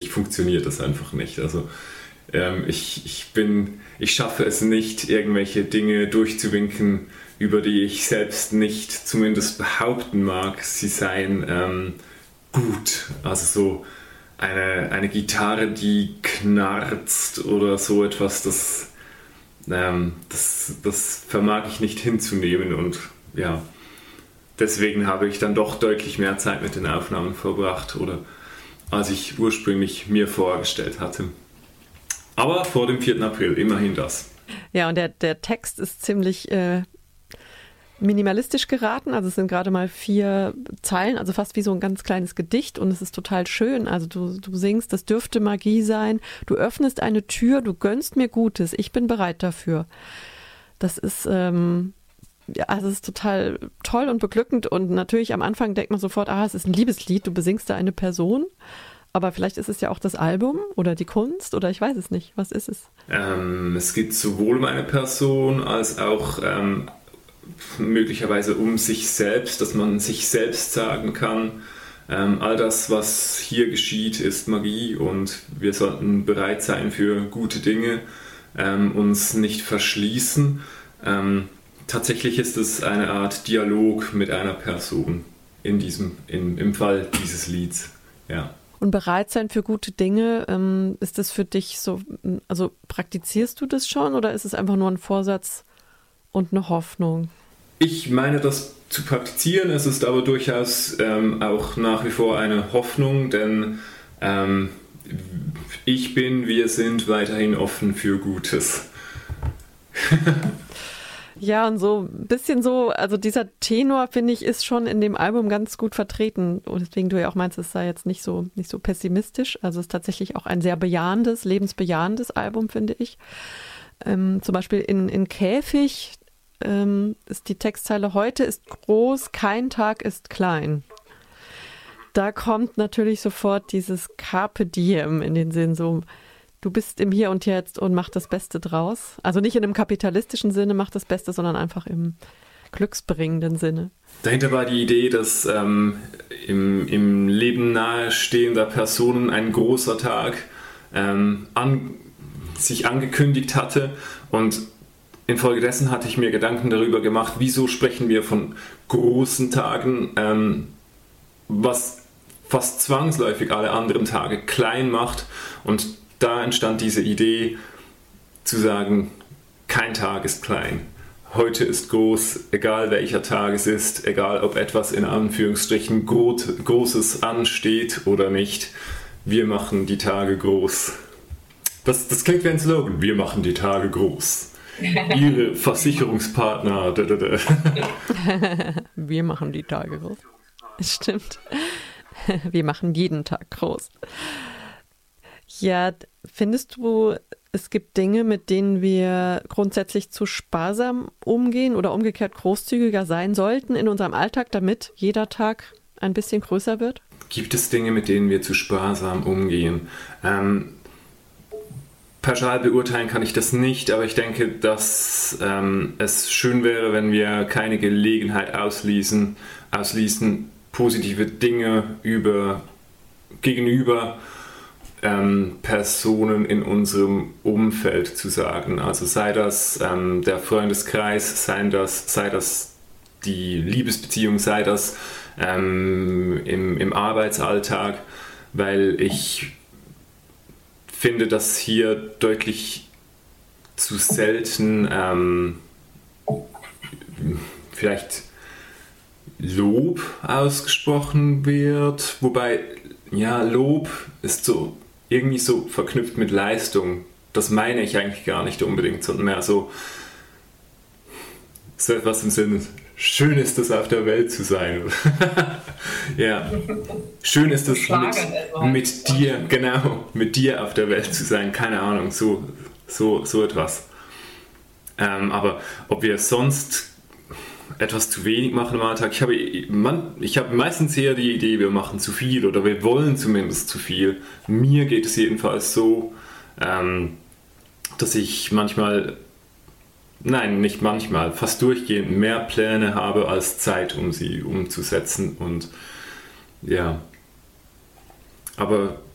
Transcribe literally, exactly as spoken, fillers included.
mich funktioniert das einfach nicht. Also ähm, ich, ich bin, ich schaffe es nicht, irgendwelche Dinge durchzuwinken, über die ich selbst nicht zumindest behaupten mag, sie seien ähm, gut. Also so eine, eine Gitarre, die knarzt oder so etwas, das, ähm, das, das vermag ich nicht hinzunehmen. Und ja, deswegen habe ich dann doch deutlich mehr Zeit mit den Aufnahmen verbracht, oder als ich ursprünglich mir vorgestellt hatte. Aber vor dem vierten April, immerhin das. Ja, und der, der Text ist ziemlich äh, minimalistisch geraten. Also es sind gerade mal vier Zeilen, also fast wie so ein ganz kleines Gedicht, und es ist total schön. Also du, du singst, das dürfte Magie sein. Du öffnest eine Tür, du gönnst mir Gutes. Ich bin bereit dafür. Das ist... Ähm, Ja, also es ist total toll und beglückend, und natürlich am Anfang denkt man sofort, ah, es ist ein Liebeslied, du besingst da eine Person, aber vielleicht ist es ja auch das Album oder die Kunst oder ich weiß es nicht. Was ist es? Ähm, es geht sowohl um eine Person als auch ähm, möglicherweise um sich selbst, dass man sich selbst sagen kann, ähm, all das, was hier geschieht, ist Magie, und wir sollten bereit sein für gute Dinge, ähm, uns nicht verschließen. Ähm, Tatsächlich ist es eine Art Dialog mit einer Person in diesem, in, im Fall dieses Lieds. Ja. Und bereit sein für gute Dinge, ähm, ist das für dich so, also praktizierst du das schon oder ist es einfach nur ein Vorsatz und eine Hoffnung? Ich meine, das zu praktizieren, es ist aber durchaus ähm, auch nach wie vor eine Hoffnung, denn ähm, ich bin, wir sind weiterhin offen für Gutes. Ja, und so ein bisschen so, also dieser Tenor, finde ich, ist schon in dem Album ganz gut vertreten. Und deswegen du ja auch meinst, es sei jetzt nicht so, nicht so pessimistisch. Also es ist tatsächlich auch ein sehr bejahendes, lebensbejahendes Album, finde ich. Ähm, zum Beispiel in, in Käfig ähm, ist die Textzeile: Heute ist groß, kein Tag ist klein. Da kommt natürlich sofort dieses Carpe Diem in den Sinn, so: Du bist im Hier und Jetzt und mach das Beste draus. Also nicht in einem kapitalistischen Sinne, mach das Beste, sondern einfach im glücksbringenden Sinne. Dahinter war die Idee, dass ähm, im, im Leben nahestehender Personen ein großer Tag ähm, an, sich angekündigt hatte, und infolgedessen hatte ich mir Gedanken darüber gemacht, wieso sprechen wir von großen Tagen, ähm, was fast zwangsläufig alle anderen Tage klein macht, und da entstand diese Idee zu sagen, kein Tag ist klein. Heute ist groß, egal welcher Tag es ist, egal ob etwas in Anführungsstrichen Großes ansteht oder nicht. Wir machen die Tage groß. Das, das klingt wie ein Slogan. Wir machen die Tage groß. Ihre Versicherungspartner. Da, da, da. Wir machen die Tage groß. Stimmt. Wir machen jeden Tag groß. Ja, findest du, es gibt Dinge, mit denen wir grundsätzlich zu sparsam umgehen oder umgekehrt großzügiger sein sollten in unserem Alltag, damit jeder Tag ein bisschen größer wird? Gibt es Dinge, mit denen wir zu sparsam umgehen? Ähm, pauschal beurteilen kann ich das nicht, aber ich denke, dass ähm, es schön wäre, wenn wir keine Gelegenheit ausließen, ausließen positive Dinge über, gegenüber Ähm, Personen in unserem Umfeld zu sagen. Also sei das ähm, der Freundeskreis, sei das, sei das die Liebesbeziehung, sei das ähm, im, im Arbeitsalltag, weil ich finde, dass hier deutlich zu selten ähm, vielleicht Lob ausgesprochen wird, wobei ja, Lob ist so irgendwie so verknüpft mit Leistung. Das meine ich eigentlich gar nicht unbedingt, sondern mehr so, so etwas im Sinne, schön ist es, auf der Welt zu sein. Ja, schön ist es, mit, mit dir, genau, mit dir auf der Welt zu sein. Keine Ahnung, so, so, so etwas. Ähm, aber ob wir sonst etwas zu wenig machen im Alltag. Ich habe, man, ich habe meistens eher die Idee, wir machen zu viel oder wir wollen zumindest zu viel. Mir geht es jedenfalls so, ähm, dass ich manchmal, nein, nicht manchmal, fast durchgehend mehr Pläne habe als Zeit, um sie umzusetzen. Und ja, aber